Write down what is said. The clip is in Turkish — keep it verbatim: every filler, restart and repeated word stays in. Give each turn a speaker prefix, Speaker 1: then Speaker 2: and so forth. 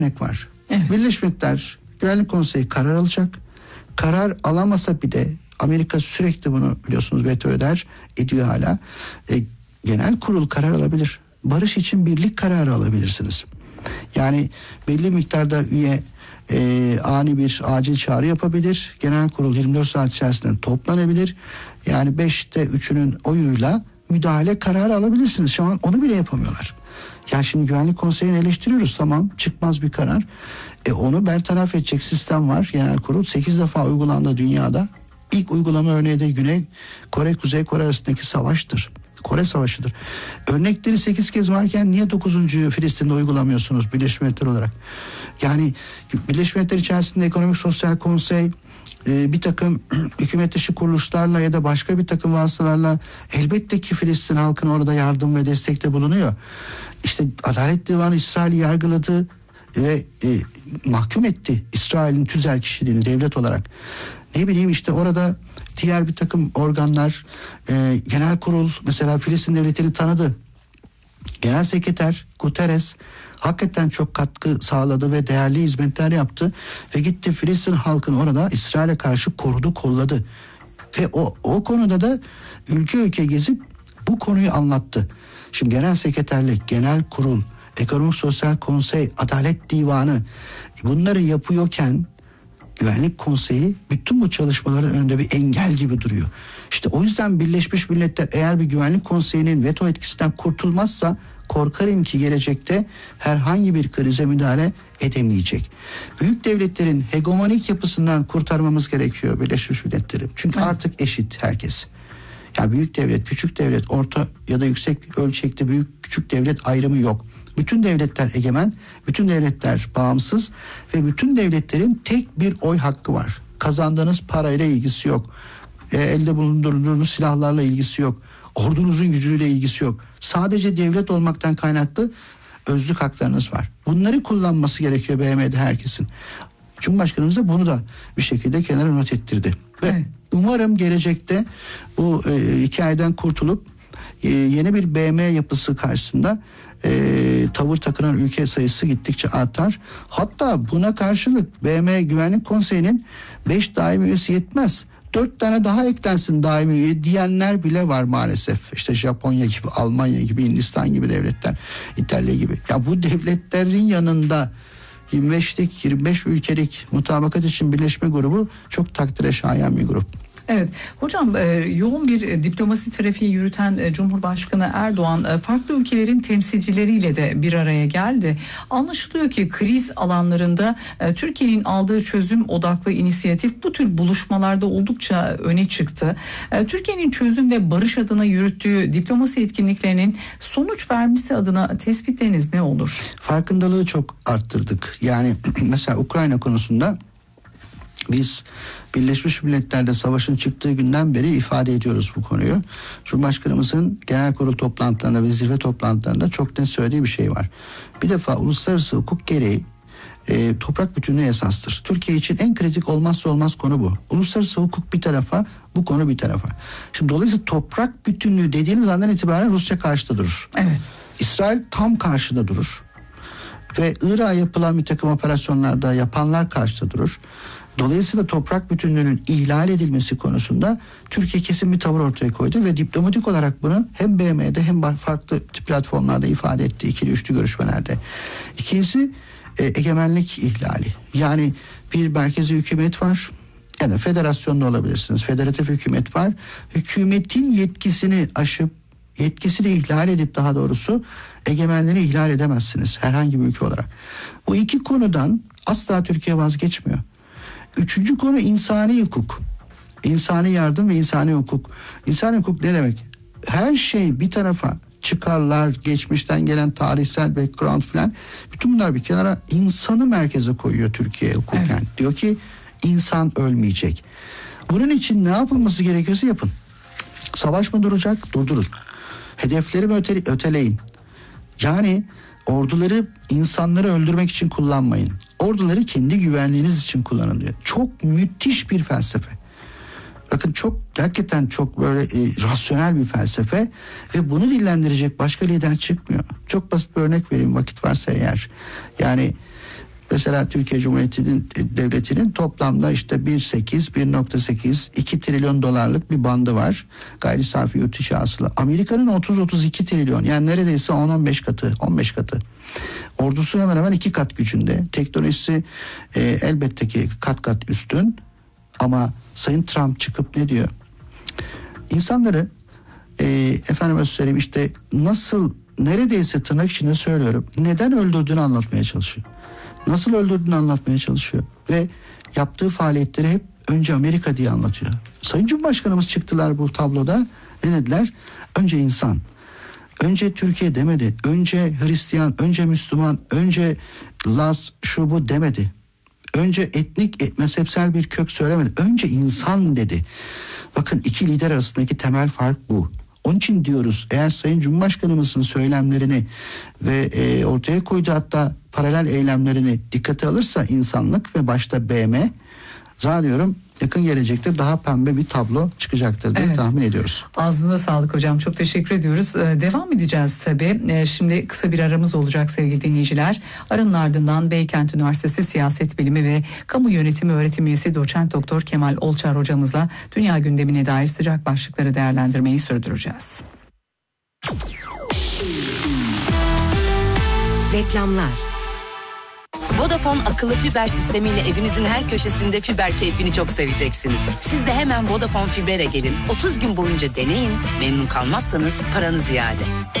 Speaker 1: örnek var. Evet. Birleşmiş Milletler Güvenlik Konseyi karar alacak. Karar alamasa bile Amerika sürekli bunu biliyorsunuz veto eder, ediyor hala. E, genel kurul karar alabilir. Barış için birlik kararı alabilirsiniz. Yani belli miktarda üye e, ani bir acil çağrı yapabilir. Genel kurul yirmi dört saat içerisinde toplanabilir. Yani beşte üçünün oyuyla müdahale kararı alabilirsiniz. Şu an onu bile yapamıyorlar. Ya şimdi Güvenlik Konseyi'ni eleştiriyoruz, tamam, çıkmaz bir karar. E onu bertaraf edecek sistem var. Genel kurul sekiz defa uygulandı dünyada. İlk uygulama örneği de Güney Kore, Kuzey Kore arasındaki savaştır. Kore Savaşı'dır. Örnekleri sekiz kez varken niye dokuzuncuyu Filistin'de uygulamıyorsunuz Birleşmiş Milletler olarak? Yani Birleşmiş Milletler içerisinde Ekonomik Sosyal Konsey, e, bir takım hükümet dışı kuruluşlarla ya da başka bir takım vasıtalarla elbette ki Filistin halkına orada yardım ve destekte bulunuyor. İşte Adalet Divanı İsrail'i yargıladı ve e, mahkum etti İsrail'in tüzel kişiliğini devlet olarak. Ne bileyim işte orada diğer bir takım organlar, e, genel kurul mesela Filistin devletini tanıdı. Genel sekreter Guterres hakikaten çok katkı sağladı ve değerli hizmetler yaptı ve gitti Filistin halkını orada İsrail'e karşı korudu, kolladı. Ve o, o konuda da ülke ülke gezip bu konuyu anlattı. Şimdi genel sekreterlik, genel kurul, Ekonomik Sosyal Konsey, Adalet Divanı bunları yapıyorken Güvenlik Konseyi bütün bu çalışmaların önünde bir engel gibi duruyor. İşte o yüzden Birleşmiş Milletler eğer bir Güvenlik Konseyi'nin veto etkisinden kurtulmazsa korkarım ki gelecekte herhangi bir krize müdahale edemeyecek. Büyük devletlerin hegemonik yapısından kurtarmamız gerekiyor Birleşmiş Milletleri. Çünkü evet, artık eşit herkes. Yani büyük devlet, küçük devlet, orta ya da yüksek ölçekli büyük küçük devlet ayrımı yok. Bütün devletler egemen, bütün devletler bağımsız ve bütün devletlerin tek bir oy hakkı var. Kazandığınız parayla ilgisi yok. E, elde bulundurduğunuz silahlarla ilgisi yok. Ordunuzun gücüyle ilgisi yok. Sadece devlet olmaktan kaynaklı özlük haklarınız var. Bunları kullanması gerekiyor B M W'de herkesin. Cumhurbaşkanımız da bunu da bir şekilde kenara not ettirdi. Ve evet, umarım gelecekte bu e, hikayeden kurtulup e, yeni bir B M yapısı karşısında e, tavır takınan ülke sayısı gittikçe artar. Hatta buna karşılık B M Güvenlik Konseyi'nin beş daimi üyesi yetmez. Dört tane daha eklensin daimi üye diyenler bile var maalesef. İşte Japonya gibi, Almanya gibi, Hindistan gibi devletler, İtalya gibi. Ya bu devletlerin yanında yirmi beşlik, yirmi beş ülkelik mutabakat için birleşme grubu çok takdire şayan bir grup.
Speaker 2: Evet hocam, e, yoğun bir e, diplomasi trafiği yürüten e, Cumhurbaşkanı Erdoğan e, farklı ülkelerin temsilcileriyle de bir araya geldi. Anlaşılıyor ki kriz alanlarında e, Türkiye'nin aldığı çözüm odaklı inisiyatif bu tür buluşmalarda oldukça öne çıktı. E, Türkiye'nin çözüm ve barış adına yürüttüğü diplomasi etkinliklerinin sonuç vermesi adına tespitleriniz ne olur?
Speaker 1: Farkındalığı çok arttırdık. Yani mesela Ukrayna konusunda biz Birleşmiş Milletler'de savaşın çıktığı günden beri ifade ediyoruz bu konuyu. Cumhurbaşkanımızın genel kurul toplantılarında ve zirve toplantılarında çok net söylediği bir şey var. Bir defa uluslararası hukuk gereği e, toprak bütünlüğü esastır. Türkiye için en kritik olmazsa olmaz konu bu. Uluslararası hukuk bir tarafa, bu konu bir tarafa. Şimdi dolayısıyla toprak bütünlüğü dediğiniz andan itibaren Rusya karşıda durur.
Speaker 2: Evet.
Speaker 1: İsrail tam karşıda durur. Ve Irak'a yapılan bir takım operasyonlarda yapanlar karşıda durur. Dolayısıyla toprak bütünlüğünün ihlal edilmesi konusunda Türkiye kesin bir tavır ortaya koydu ve diplomatik olarak bunu hem B M W'de hem farklı platformlarda ifade etti, ikili üçlü görüşmelerde. İkincisi e, egemenlik ihlali. Yani bir merkezi hükümet var, yani federasyonda olabilirsiniz, federatif hükümet var. Hükümetin yetkisini aşıp, yetkisini ihlal edip daha doğrusu egemenliğini ihlal edemezsiniz herhangi bir ülke olarak. Bu iki konudan asla Türkiye vazgeçmiyor. Üçüncü konu insani hukuk. İnsani yardım ve insani hukuk. İnsani hukuk ne demek? Her şey bir tarafa, çıkarlar, geçmişten gelen tarihsel background falan, bütün bunlar bir kenara, insanı merkeze koyuyor Türkiye hukuken. Evet. Diyor ki insan ölmeyecek. Bunun için ne yapılması gerekiyorsa yapın. Savaş mı duracak? Durdurun. Hedefleri mi öte, öteleyin. Yani orduları insanları öldürmek için kullanmayın. Orduları kendi güvenliğiniz için kullanın diyor. Çok müthiş bir felsefe. Bakın çok, hakikaten çok böyle e, rasyonel bir felsefe ve bunu dillendirecek başka lider çıkmıyor. Çok basit bir örnek vereyim vakit varsa eğer. Yani Mesela Türkiye Cumhuriyeti'nin devletinin toplamda işte bir virgül sekiz, bir nokta sekiz, iki trilyon dolarlık bir bandı var. Gayri safi yurt içi hasıla. Amerika'nın otuz otuz iki trilyon, yani neredeyse on on beş katı, on beş katı. Ordusu hemen hemen iki kat gücünde. Teknolojisi e, elbette ki kat kat üstün. Ama Sayın Trump çıkıp ne diyor? İnsanları e, efendime söyleyeyim işte nasıl, neredeyse tırnak içinde söylüyorum, neden öldürdüğünü anlatmaya çalışıyor. Nasıl öldürdüğünü anlatmaya çalışıyor. Ve yaptığı faaliyetleri hep önce Amerika diye anlatıyor. Sayın Cumhurbaşkanımız çıktılar bu tabloda. Ne dediler? Önce insan. Önce Türkiye demedi. Önce Hristiyan, önce Müslüman, önce Laz, şu bu demedi. Önce etnik, mezhepsel bir kök söylemedi. Önce insan dedi. Bakın, iki lider arasındaki temel fark bu. Onun için diyoruz, eğer Sayın Cumhurbaşkanımızın söylemlerini ve e, ortaya koyduğu hatta paralel eylemlerini dikkate alırsa insanlık ve başta B M, zannediyorum yakın gelecekte daha pembe bir tablo çıkacaktır diye evet, tahmin ediyoruz.
Speaker 2: Ağzınıza sağlık hocam. Çok teşekkür ediyoruz. Ee, devam edeceğiz tabii. Ee, şimdi kısa bir aramız olacak sevgili dinleyiciler. Aranın ardından Beykent Üniversitesi Siyaset Bilimi ve Kamu Yönetimi Öğretim Üyesi Doçent Doktor Kemal Olçar hocamızla dünya gündemine dair sıcak başlıkları değerlendirmeyi sürdüreceğiz.
Speaker 3: Reklamlar.
Speaker 4: Vodafone akıllı fiber sistemiyle evinizin her köşesinde fiber keyfini çok seveceksiniz. Siz de hemen Vodafone Fiber'e gelin. otuz gün boyunca deneyin. Memnun kalmazsanız paranız iade.